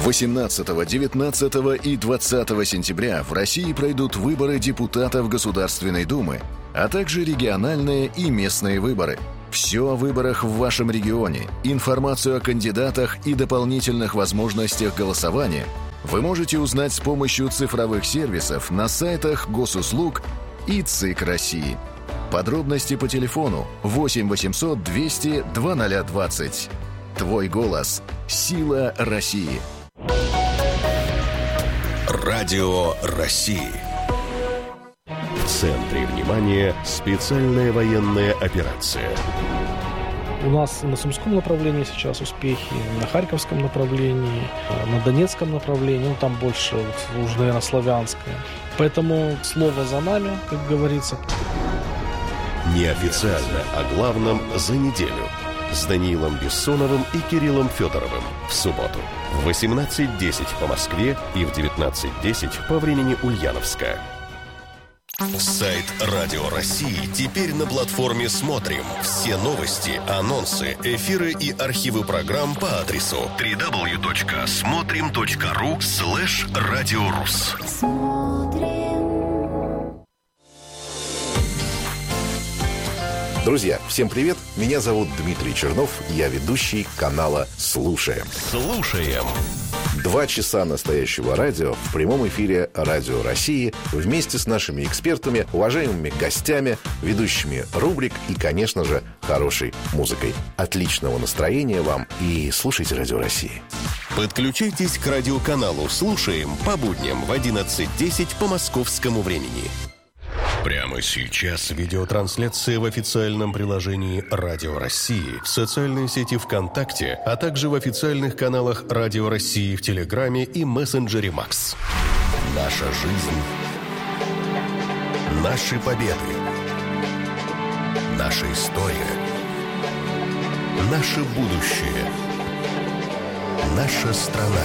18, 19 и 20 сентября в России пройдут выборы депутатов Государственной Думы, а также региональные и местные выборы. Все о выборах в вашем регионе, информацию о кандидатах и дополнительных возможностях голосования вы можете узнать с помощью цифровых сервисов на сайтах Госуслуг и ЦИК России. Подробности по телефону 8 800 200 2020. Твой голос – сила России. Радио России. В центре внимания специальная военная операция. У нас на Сумском направлении сейчас успехи, на Харьковском направлении, на Донецком направлении, там больше уже, наверное, славянское. Поэтому слово за нами, как говорится. Неофициально о главном за неделю. С Даниилом Бессоновым и Кириллом Федоровым в субботу в 18:10 по Москве и в 19:10 по времени Ульяновска. Сайт Радио России теперь на платформе «Смотрим». Все новости, анонсы, эфиры и архивы программ по адресу www.смотрим.ру/радиорус. Друзья, всем привет! Меня зовут Дмитрий Чернов, я ведущий канала «Слушаем». Слушаем. 2 часа настоящего радио в прямом эфире Радио России вместе с нашими экспертами, уважаемыми гостями, ведущими рубрик и, конечно же, хорошей музыкой. Отличного настроения вам и слушайте Радио России. Подключайтесь к радиоканалу «Слушаем» по будням в 11:10 по московскому времени. Прямо сейчас видеотрансляция в официальном приложении «Радио России», в социальной сети ВКонтакте, а также в официальных каналах «Радио России» в Телеграме и мессенджере «Макс». Наша жизнь. Наши победы. Наша история. Наше будущее. Наша страна.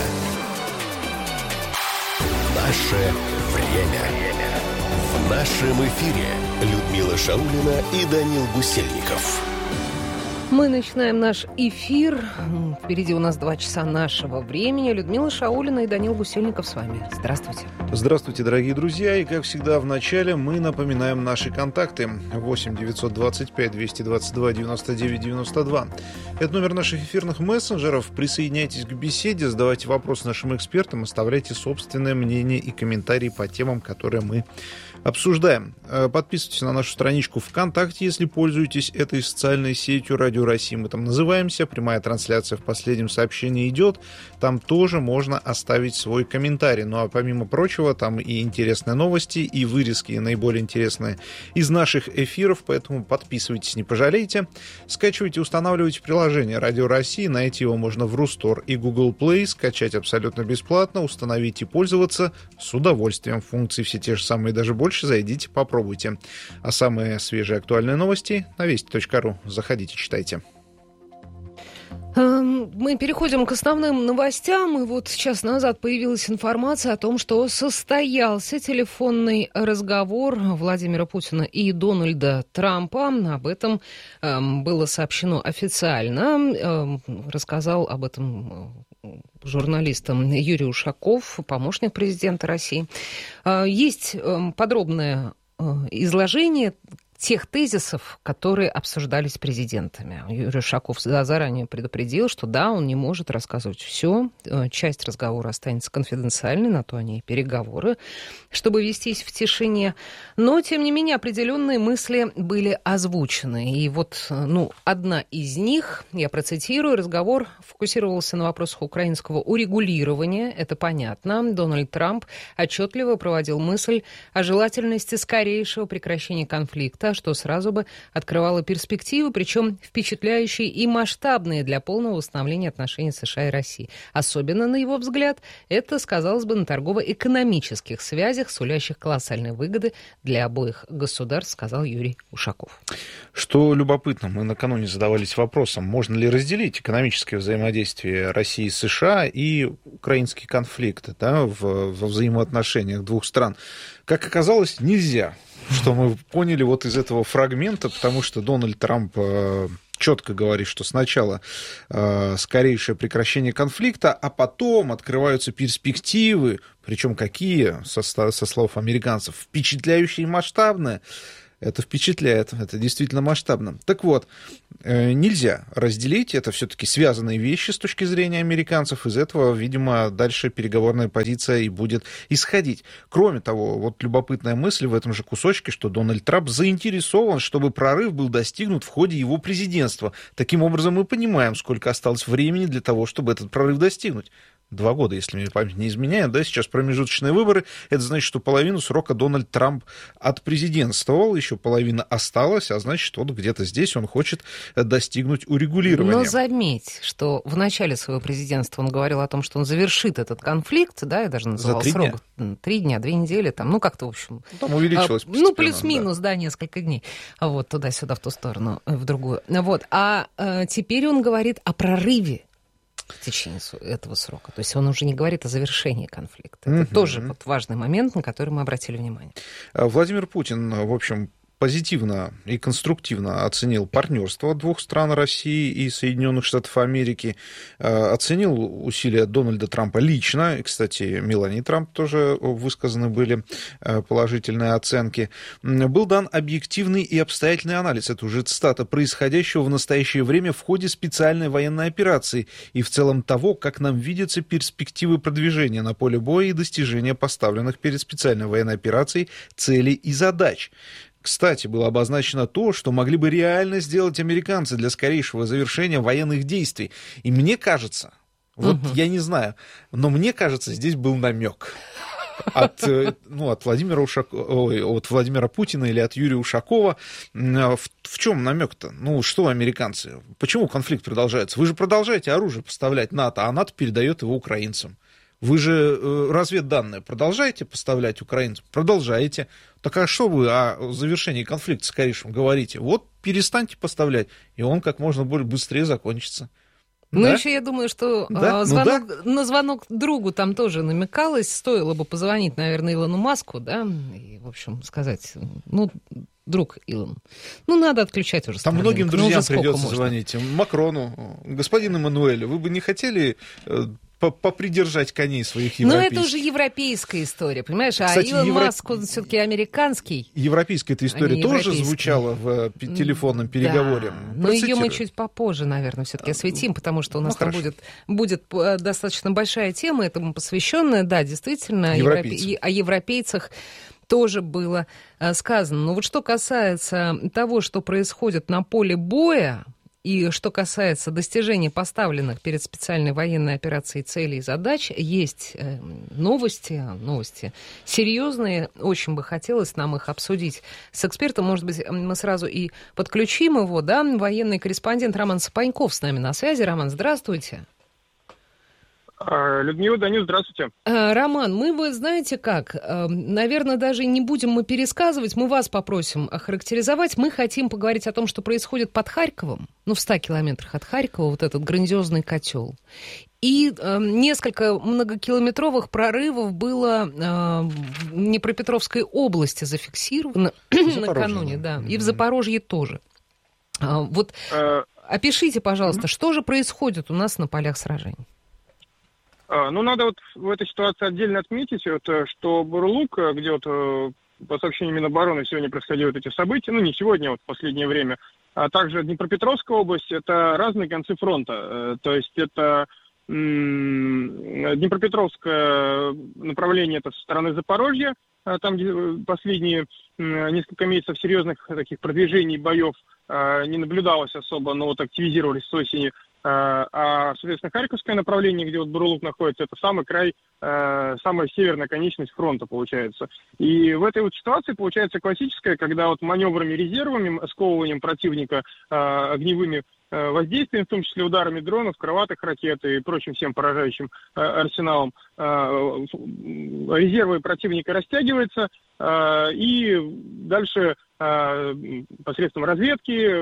Наше время. В нашем эфире Людмила Шаулина и Даниил Гусельников. Мы начинаем наш эфир. Впереди у нас 2 часа нашего времени. Людмила Шаулина и Даниил Гусельников с вами. Здравствуйте. Здравствуйте, дорогие друзья. И, как всегда, в начале мы напоминаем наши контакты. 8 925 222 99 92. Это номер наших эфирных мессенджеров. Присоединяйтесь к беседе, задавайте вопросы нашим экспертам, оставляйте собственное мнение и комментарии по темам, которые мы обсуждаем. Подписывайтесь на нашу страничку ВКонтакте, если пользуетесь этой социальной сетью Радио России. Мы там называемся. Прямая трансляция в последнем сообщении идет. Там тоже можно оставить свой комментарий. Ну а помимо прочего, там и интересные новости, и вырезки, и наиболее интересные из наших эфиров. Поэтому подписывайтесь, не пожалейте. Скачивайте, устанавливайте приложение Радио России. Найти его можно в Рустор и Google Play. Скачать абсолютно бесплатно. Установить и пользоваться с удовольствием. Функции все те же самые, даже больше. Зайдите, попробуйте. А самые свежие актуальные новости на вести.ру. Заходите, читайте. Мы переходим к основным новостям. И вот час назад появилась информация о том, что состоялся телефонный разговор Владимира Путина и Дональда Трампа. Об этом было сообщено официально. Рассказал об этом журналистам Юрий Ушаков, помощник президента России. Есть подробное изложение тех тезисов, которые обсуждались президентами. Юрий Ушаков заранее предупредил, что да, он не может рассказывать все. Часть разговора останется конфиденциальной, на то они и переговоры, чтобы вестись в тишине. Но, тем не менее, определенные мысли были озвучены. И вот, одна из них, я процитирую, разговор фокусировался на вопросах украинского урегулирования. Это понятно. Дональд Трамп отчетливо проводил мысль о желательности скорейшего прекращения конфликта, что сразу бы открывало перспективы, причем впечатляющие и масштабные для полного восстановления отношений США и России. Особенно, на его взгляд, это сказалось бы на торгово-экономических связях, сулящих колоссальные выгоды для обоих государств, сказал Юрий Ушаков. Что любопытно, мы накануне задавались вопросом, можно ли разделить экономическое взаимодействие России и США и украинский конфликт, во взаимоотношениях двух стран. Как оказалось, нельзя. Что мы поняли вот из этого фрагмента, потому что Дональд Трамп четко говорит, что сначала скорейшее прекращение конфликта, а потом открываются перспективы, причем какие, со слов американцев, впечатляющие и масштабные. Это впечатляет, это действительно масштабно. Так вот, нельзя разделить, это все-таки связанные вещи с точки зрения американцев. Из этого, видимо, дальше переговорная позиция и будет исходить. Кроме того, вот любопытная мысль в этом же кусочке, что Дональд Трамп заинтересован, чтобы прорыв был достигнут в ходе его президентства. Таким образом, мы понимаем, сколько осталось времени для того, чтобы этот прорыв достигнуть. 2 года, если мне память не изменяет, да, сейчас промежуточные выборы, это значит, что половину срока Дональд Трамп отпрезидентствовал, еще половина осталась, а значит, вот где-то здесь он хочет достигнуть урегулирования. Но заметь, что в начале своего президентства он говорил о том, что он завершит этот конфликт, да, я даже называл срок 3 дня, 2 недели, там, ну, как-то, в общем... Там увеличилось постепенно. Ну, плюс-минус, да, несколько дней, вот, туда-сюда, в ту сторону, в другую. Вот, а теперь он говорит о прорыве в течение этого срока. То есть он уже не говорит о завершении конфликта. Это тоже вот важный момент, на который мы обратили внимание. Владимир Путин, в общем, позитивно и конструктивно оценил партнерство двух стран, России и Соединенных Штатов Америки, оценил усилия Дональда Трампа лично, и, кстати, Мелании Трамп тоже высказаны были положительные оценки. Был дан объективный и обстоятельный анализ, это уже цитата, происходящего в настоящее время в ходе специальной военной операции и в целом того, как нам видятся перспективы продвижения на поле боя и достижения поставленных перед специальной военной операцией целей и задач. Кстати, было обозначено то, что могли бы реально сделать американцы для скорейшего завершения военных действий. И мне кажется, вот я не знаю, но мне кажется, здесь был намек от Владимира от Владимира Путина или от Юрия Ушакова. В чем намек-то? Ну, что американцы? Почему конфликт продолжается? Вы же продолжаете оружие поставлять НАТО, а НАТО передает его украинцам. Вы же разведданные продолжаете поставлять украинцам? Продолжаете. Так а что вы о завершении конфликта скорейшем говорите? Вот перестаньте поставлять, и он как можно быстрее закончится. Ну, да? еще я думаю, что да? на звонок другу там тоже намекалось. Стоило бы позвонить, наверное, Илону Маску, да, и, в общем, сказать, друг Илон, надо отключать уже Там Starlink. многим друзьям придется можно звонить. Макрону, господин Эммануэль, вы бы не хотели попридержать коней своих европейских? Но это уже европейская история, понимаешь? Кстати, Илон Маск, он все-таки американский. Европейская эта история тоже звучала в телефонном переговоре. Да, но ее мы чуть попозже, наверное, все-таки осветим, потому что у нас там будет достаточно большая тема, этому посвященная, да, действительно, о европейцах тоже было сказано. Но вот что касается того, что происходит на поле боя, и что касается достижения поставленных перед специальной военной операцией целей и задач, есть новости серьезные. Очень бы хотелось нам их обсудить с экспертом. Может быть, мы сразу и подключим его, да? Военный корреспондент Роман Сапаньков с нами на связи. Роман, здравствуйте. Людмила, Данил, здравствуйте. Роман, вы знаете как, наверное, даже не будем мы пересказывать, мы вас попросим охарактеризовать. Мы хотим поговорить о том, что происходит под Харьковом, в 100 километрах от Харькова, вот этот грандиозный котел. И несколько многокилометровых прорывов было в Днепропетровской области зафиксировано накануне, да, и в Запорожье тоже. Вот опишите, пожалуйста, что же происходит у нас на полях сражений? Надо вот в этой ситуации отдельно отметить, что Бурлук, где по сообщению Минобороны сегодня происходили эти события, не сегодня, в последнее время, а также Днепропетровская область, это разные концы фронта. То есть это Днепропетровское направление, это со стороны Запорожья, там, где последние несколько месяцев серьезных таких продвижений, боев не наблюдалось особо, но активизировались с осени. А, соответственно, Харьковское направление, где Бурлук находится, это самый край, самая северная конечность фронта, получается. И в этой ситуации получается классическая, когда маневрами, резервами, сковыванием противника, огневыми воздействием, в том числе ударами дронов, крылатых ракет и прочим всем поражающим арсеналом, резервы противника растягиваются, и дальше посредством разведки,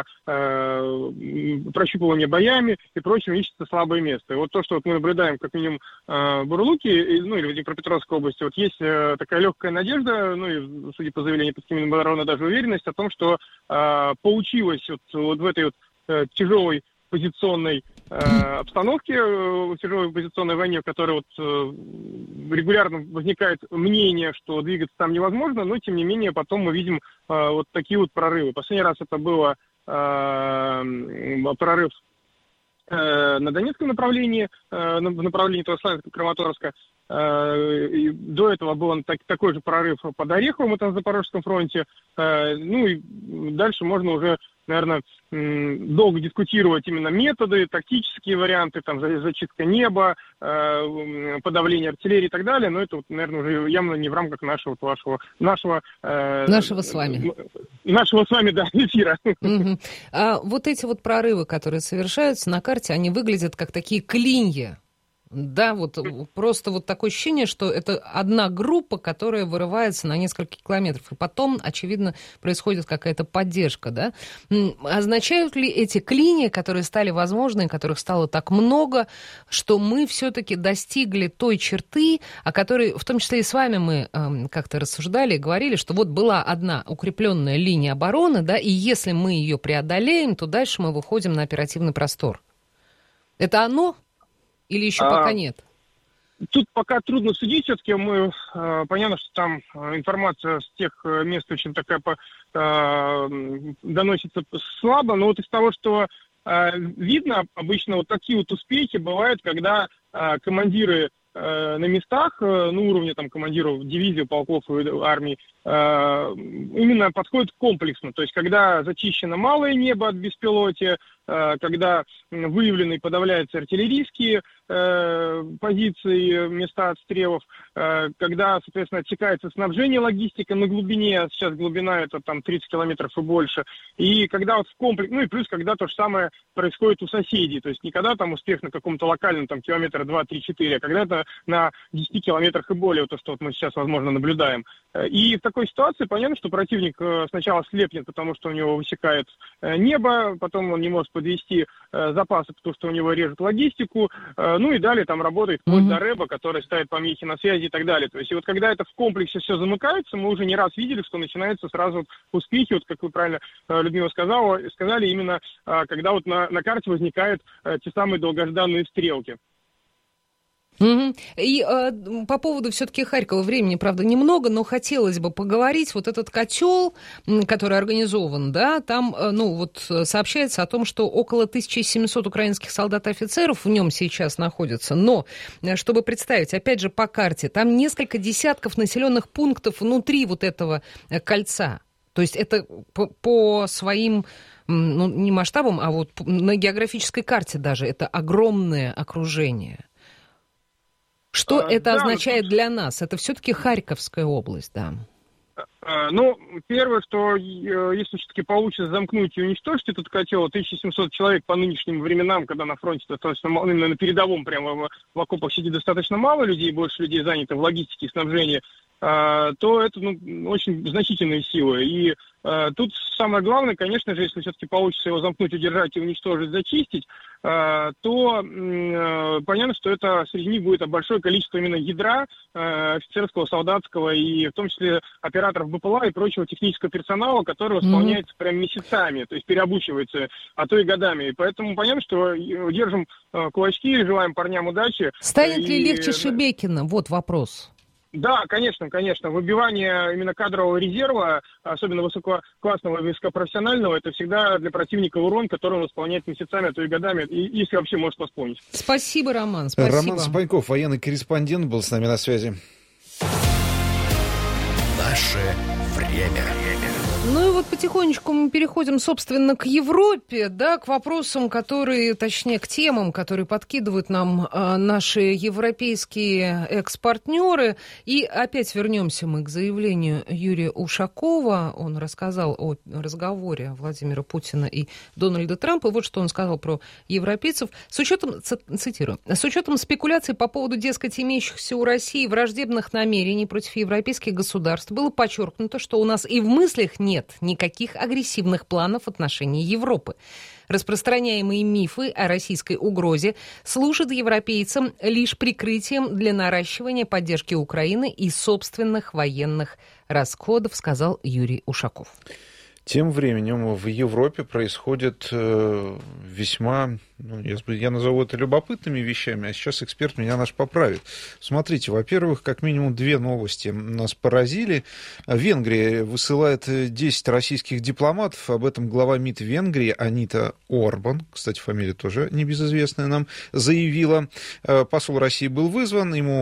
прощупывания боями и прочим ищется слабое место. И вот то, что мы наблюдаем как минимум районом Бурлуки, ну, или в Днепропетровской области, вот есть такая легкая надежда, ну, и, судя по заявлению представителя Минобороны, даже уверенность о том, что получилось вот в этой вот тяжелой позиционной обстановке, в тяжелой позиционной войне, в которой вот регулярно возникает мнение, что двигаться там невозможно, но тем не менее потом мы видим вот такие вот прорывы. Последний раз это было прорыв на Донецком направлении, в направлении Славянска-Краматорска. До этого был такой же прорыв под Ореховым, это на Запорожском фронте. Ну и дальше можно уже, наверное, долго дискутировать именно методы, тактические варианты, там, зачистка неба, подавление артиллерии и так далее, но это, вот, наверное, уже явно не в рамках нашего с вами. Нашего с вами, да, эфира. Угу. А вот эти вот прорывы, которые совершаются на карте, они выглядят как такие клинья. Да, вот просто вот такое ощущение, что это одна группа, которая вырывается на несколько километров, и потом, очевидно, происходит какая-то поддержка, да? Означают ли эти клинья, которые стали возможны, которых стало так много, что мы все-таки достигли той черты, о которой, в том числе и с вами мы как-то рассуждали и говорили, что вот была одна укрепленная линия обороны, да, и если мы ее преодолеем, то дальше мы выходим на оперативный простор. Это оно? Или еще пока нет? Тут пока трудно судить, все-таки мы, понятно, что там информация с тех мест очень такая доносится слабо, но вот из того, что видно, обычно вот такие вот успехи бывают, когда командиры на местах, ну, уровня там командиров дивизий, полков и армий, именно подходят комплексно. То есть, когда зачищено малое небо от беспилотия, когда выявлены и подавляются артиллерийские позиции, места отстрелов, когда, соответственно, отсекается снабжение, логистика на глубине, сейчас глубина это там 30 километров и больше, и когда вот в комплексе, ну и плюс, когда то же самое происходит у соседей, то есть не когда там успех на каком-то локальном там километра 2, 3, 4, а когда это на 10 километрах и более, то, что вот мы сейчас, возможно, наблюдаем. И в такой ситуации понятно, что противник сначала слепнет, потому что у него высекает небо, потом он не может подвести запасы, потому что у него режет логистику, ну и далее там работает вплоть до рэба, который ставит помехи на связи и так далее. То есть и вот когда это в комплексе все замыкается, мы уже не раз видели, что начинаются сразу успехи, вот как вы правильно, Людмила, сказали, именно когда вот на карте возникают те самые долгожданные стрелки. Угу. И по поводу все-таки Харькова времени, правда, немного, но хотелось бы поговорить. Вот этот котел, который организован, да, там, ну, вот сообщается о том, что около 1700 украинских солдат и офицеров в нем сейчас находятся. Но, чтобы представить, опять же, по карте, там несколько десятков населенных пунктов внутри вот этого кольца. То есть это по своим, ну, не масштабам, а вот на географической карте даже это огромное окружение. Что это означает для нас? Это все-таки Харьковская область, да? Ну, первое, что если все-таки получится замкнуть и уничтожить этот котел, 1700 человек по нынешним временам, когда на фронте достаточно мало, именно на передовом прямо в окопах сидит достаточно мало людей, больше людей занято в логистике и снабжении, то это, ну, очень значительные силы. И тут самое главное, конечно же, если все-таки получится его замкнуть, удержать и уничтожить, зачистить, то понятно, что это среди них будет большое количество именно ядра офицерского, солдатского и в том числе операторов БПЛА и прочего технического персонала, который восполняется прям месяцами, то есть переобучивается, а то и годами. И поэтому понятно, что держим кулачки, желаем парням удачи. Станет ли легче Шебекина? Вот вопрос. Да, конечно. Выбивание именно кадрового резерва, особенно высококлассного и высокопрофессионального, это всегда для противника урон, который он восполняет месяцами, а то и годами, если вообще может восполнить. Спасибо, Роман. Спасибо. Роман Сапаньков, военный корреспондент, был с нами на связи. Наше время. Ну и вот потихонечку мы переходим, собственно, к Европе, да, к вопросам, которые, точнее, к темам, которые подкидывают нам наши европейские экс-партнеры. И опять вернемся мы к заявлению Юрия Ушакова. Он рассказал о разговоре Владимира Путина и Дональда Трампа. И вот что он сказал про европейцев. С учетом, цитирую, с учетом спекуляций по поводу, дескать, имеющихся у России враждебных намерений против европейских государств, было подчеркнуто, что у нас и в мыслях нет нет никаких агрессивных планов в отношении Европы. Распространяемые мифы о российской угрозе служат европейцам лишь прикрытием для наращивания поддержки Украины и собственных военных расходов, сказал Юрий Ушаков. Тем временем в Европе происходят весьма, я назову это любопытными вещами, а сейчас эксперт меня наш поправит. Смотрите, во-первых, как минимум две новости нас поразили. Венгрия высылает 10 российских дипломатов, об этом глава МИД Венгрии Анита Орбан, кстати, фамилия тоже небезызвестная нам, заявила. Посол России был вызван, ему